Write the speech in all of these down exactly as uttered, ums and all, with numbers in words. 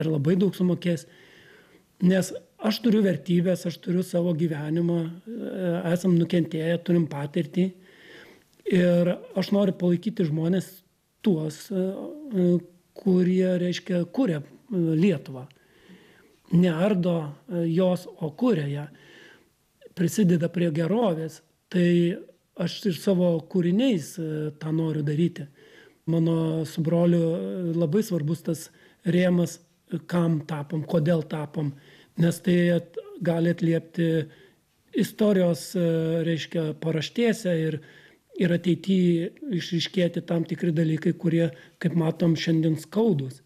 ir labai daug sumokės. Nes aš turiu vertybės, aš turiu savo gyvenimą, esam nukentėję, turim patirtį. Ir aš noriu palaikyti žmonės tuos, kurie, reiškia, kuria Lietuvą. Neardo jos, o kuria ją. Prisideda prie gerovės. Tai aš ir savo kūriniais tą noriu daryti. Mano su broliu labai svarbus tas rėmas, kam tapom, kodėl tapom, nes tai gali atliepti istorijos, reiškia, paraštėse ir, ir ateityje išryškėti tam tikri dalykai, kurie, kaip matom, šiandien skaudus.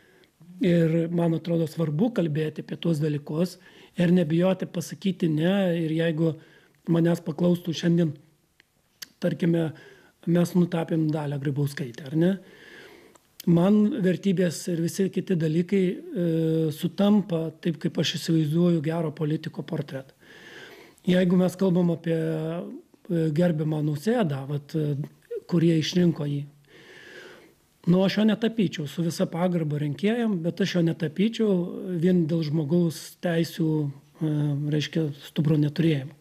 Ir man atrodo svarbu kalbėti apie tuos dalykus ir nebijoti pasakyti ne. Ir jeigu manęs paklaustų šiandien, tarkime, mes nutapėm Dalią Grybauskaitę, ar ne? Man vertybės ir visi kiti dalykai e, sutampa taip, kaip aš įsivaizduoju gero politiko portretą. Jeigu mes kalbam apie gerbiamą Nausėdą, vat, kurie išrinko jį, nu aš jo netapyčiau su visa pagarba rinkėjam, bet aš jo netapyčiau vien dėl žmogaus teisių, e, reiškia, stuburo neturėjimo.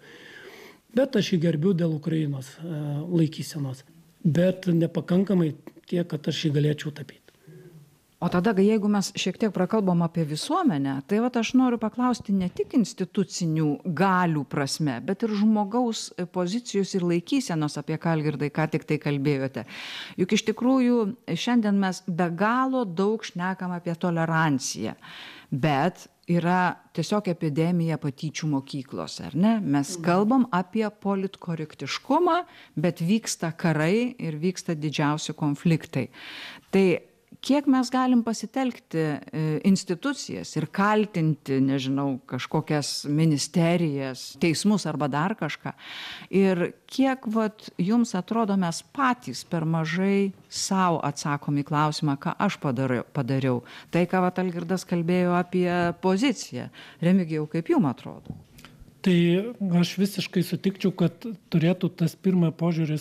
Bet aš jį gerbiu dėl Ukrainos e, laikysenos. Bet nepakankamai tiek, kad aš jį galėčiau tapyti. O tada, jeigu mes šiek tiek prakalbam apie visuomenę, tai vat aš noriu paklausti ne tik institucinių galių prasme, bet ir žmogaus pozicijos ir laikysenos, apie ką, Algirdai, ką tik tai kalbėjote. Juk iš tikrųjų šiandien mes be galo daug šnekam apie toleranciją, bet yra tiesiog epidemija patyčių mokyklose, ar ne? Mes kalbam apie politkorektiškumą, bet vyksta karai ir vyksta didžiausi konfliktai. Tai kiek mes galim pasitelkti institucijas ir kaltinti, nežinau, kažkokias ministerijas, teismus arba dar kažką. Ir kiek vat, jums atrodo mes patys per mažai savo atsakom į klausimą, ką aš padariau. padariau. Tai, ką vat Algirdas kalbėjo apie poziciją. Remigijau, kaip jums atrodo? Tai aš visiškai sutikčiau, kad turėtų tas pirmas požiūris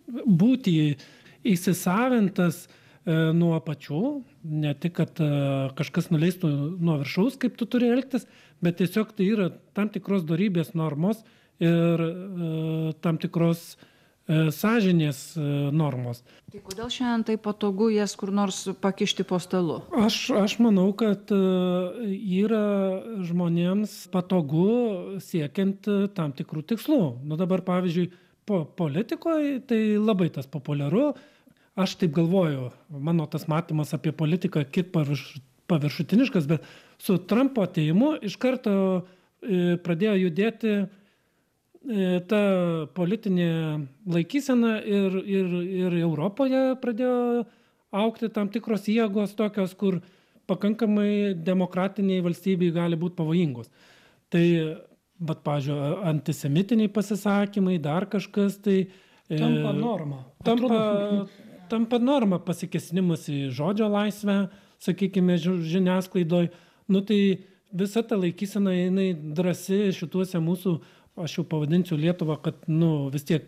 būti įsisavintas nuo apačių, ne tik, kad kažkas nuleistų nuo viršaus, kaip tu turi elgtis, bet tiesiog tai yra tam tikros dorybės normos ir tam tikros sąžinės normos. Tai kodėl šiandien tai patogu jas kur nors pakišti po stalu? Aš, aš manau, kad yra žmonėms patogu siekiant tam tikrų tikslų. Nu dabar, pavyzdžiui, po politikoje tai labai tas populiaru. Aš taip galvoju, mano tas matymas apie politiką kiek pavirš, paviršutiniškas, bet su Trumpo atėjimu iš karto e, pradėjo judėti e, ta politinė laikysena ir, ir, ir Europoje pradėjo aukti tam tikros jėgos tokios, kur pakankamai demokratiniai valstybei gali būti pavojingos. Tai, bet, pavyzdžiui, antisemitiniai pasisakymai, dar kažkas, tai... E, tampa norma. Tampa... Tampa norma pasikėsinimas į žodžio laisvę, sakykime, žiniasklaidoj. Nu tai visa ta laikysena, jinai drąsi šituose mūsų, aš jau pavadinsiu Lietuvą, kad nu, vis tiek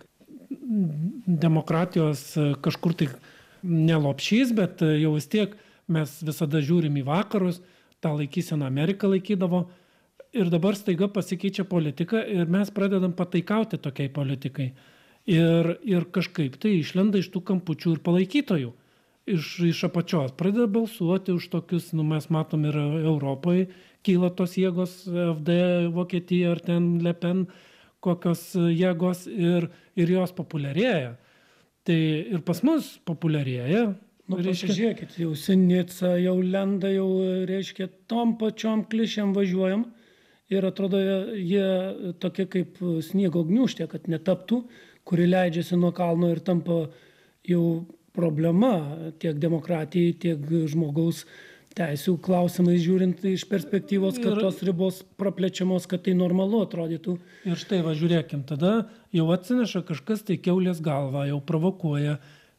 demokratijos kažkur tai nelopšys, bet jau vis tiek mes visada žiūrim į vakarus, tą laikyseną Amerika laikydavo. Ir dabar staiga pasikeičia politika ir mes pradedam pataikauti tokiai politikai. Ir, ir kažkaip tai išlenda iš tų kampučių ir palaikytojų. Iš, iš apačios pradeda balsuoti už tokius, nu mes matom ir Europoje, kyla tos jėgos, F D, Vokietija ar ten Le Pen, kokios jėgos ir, ir jos populiarėja. Tai ir pas mus populiarėja. Nu, reiškia, žiūrėkit, jau Sinica, jau lenda, jau reiškia, tom pačiom klišėm važiuojam ir atrodo jie tokie kaip sniego gniūžtė, kad netaptų, kuri leidžiasi nuo kalno ir tampa jau problema tiek demokratijai, tiek žmogaus teisių klausimais žiūrint iš perspektyvos, kad ir, tos ribos praplečiamos, kad tai normalu atrodytų. Ir štai va, žiūrėkim, tada jau atsineša kažkas tai kiaulės galvą, jau provokuoja e,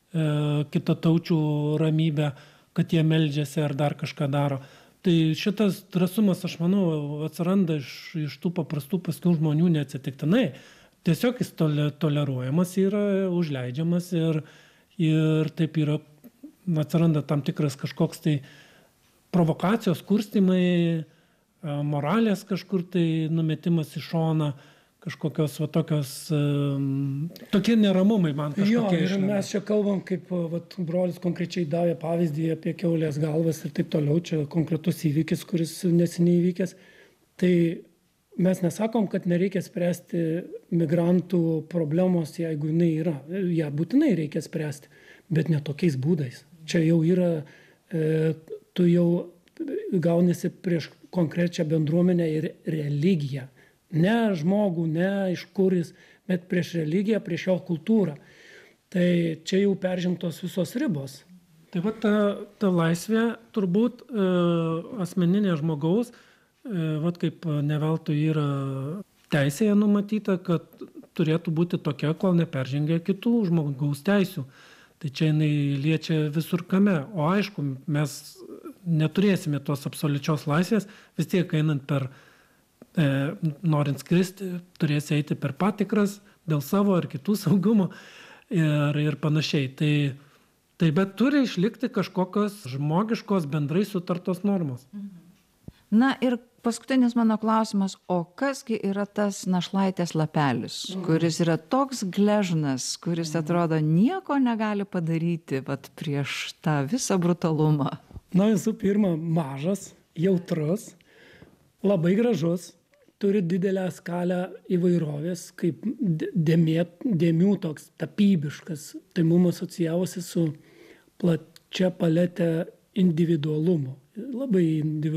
kitataučių ramybę, kad jie meldžiasi ar dar kažką daro. Tai šitas drąsumas, aš manau, atsiranda iš, iš tų paprastų paskiau žmonių neatsitiktinai. Tiesiog jis toleruojamas yra, užleidžiamas ir, ir taip yra, atsiranda tam tikras kažkoks tai provokacijos kurstymai, moralės kažkur tai numetimas į šoną, kažkokios va tokios, tokie neramumai man kažkokie. Jo, ir išlenda. Mes čia kalbam, kaip vat, brolis konkrečiai davė pavyzdį apie kiaulės galvas ir taip toliau, čia konkretus įvykis, kuris neseniai įvykęs. Tai mes nesakom, kad nereikia spręsti migrantų problemos, jeigu jinai yra. Ja būtinai reikia spręsti, bet ne tokiais būdais. Čia jau yra, e, tu jau gaunasi prieš konkrečią bendruomenę ir religiją. Ne žmogų, ne iš kuris, bet prieš religiją, prieš jo kultūrą. Tai čia jau peržengtos visos ribos. Tai va ta, ta laisvė turbūt e, asmeninė žmogaus, e, va kaip neveltui yra teisėje numatyta, kad turėtų būti tokia, kol neperžengia kitų žmogaus teisių. Tai čia jinai liečia visur kame. O aišku, mes neturėsime tos absoliučios laisvės, vis tiek einant per E, norint skristi, turės eiti per patikras dėl savo ar kitų saugumo ir, ir panašiai. Tai, tai bet turi išlikti kažkokios žmogiškos bendrai sutartos normos. Na ir paskutinis mano klausimas, o kasgi yra tas našlaitės lapelis, kuris yra toks gležnas, kuris atrodo nieko negali padaryti vat, prieš tą visą brutalumą? Na visų pirma, mažas, jautrus, labai gražus, turi didelę skalę įvairovės, kaip dėmėt, dėmių toks tapybiškas. Tai mums asocijavosi su plačia paletė individualumo. Labai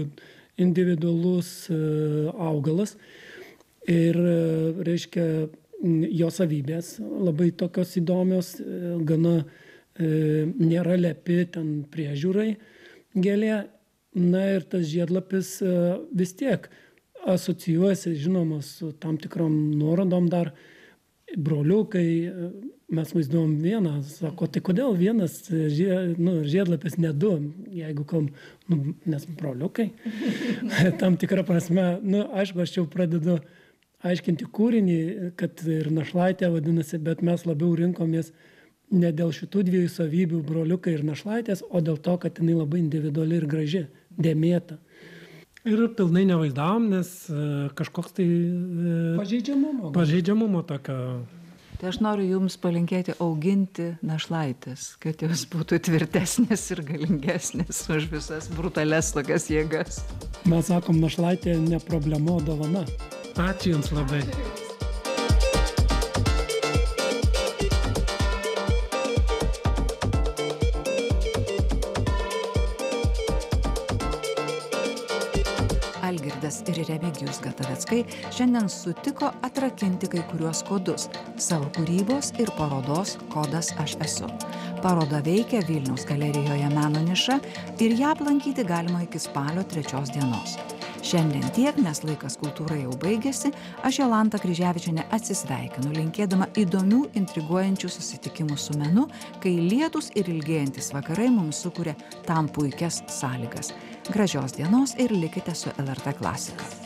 individualus augalas ir, reiškia, jo savybės labai tokios įdomios, gana nėra lepi ten priežiūrai gėlė. Na ir tas žiedlapis vis tiek asocijuojasi, žinoma, su tam tikrom nuorodom dar. Broliukai, mes vaizduojam vieną, sako, tai kodėl vienas žied, nu, žiedlapis ne du, jeigu kam, nu, nes broliukai. Tam tikrą prasme, nu, aišku, aš jau pradedu aiškinti kūrinį, kad ir našlaitė vadinasi, bet mes labiau rinkomės ne dėl šitų dviejų savybių, broliukai ir našlaitės, o dėl to, kad jinai labai individuali ir graži, dėmėta. Ir pilnai nevaizdavom, nes kažkoks tai pažeidžiamumo. Pažeidžiamumo tokio. Tai aš noriu jums palinkėti auginti našlaitės, kad jos būtų tvirtesnės ir galingesnės už visas brutales tokias jėgas. Mes sakom, našlaitė ne problema, o dovana. Ačiū jums labai. Algirdas ir Remigijus Gataveckai šiandien sutiko atrakinti kai kuriuos kodus – savo kūrybos ir parodos Kodas aš esu. Paroda veikia Vilniaus galerijoje Meno niša ir ją aplankyti galima iki spalio trečios dienos. Šiandien tiek, nes laikas kultūrai jau baigėsi, aš Jolanta Kryževičienė atsisveikinu, linkėdama įdomių, intriguojančių susitikimų su menu, kai lietūs ir ilgėjantis vakarai mums sukuria tam puikias sąlygas. Gražios dienos ir likite su L R T klasika.